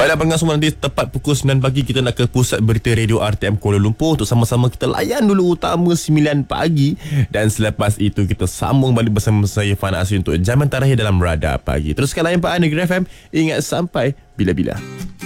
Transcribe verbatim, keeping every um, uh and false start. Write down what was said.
Baiklah pendengar semua, nanti tepat pukul sembilan pagi kita nak ke pusat berita radio R T M Kuala Lumpur untuk sama-sama kita layan dulu utama sembilan pagi, dan selepas itu kita sambung balik bersama saya Fan Asri untuk jaman terakhir dalam Radar Pagi. Teruskan layan Pak Negeri F M. Ingat sampai bila-bila.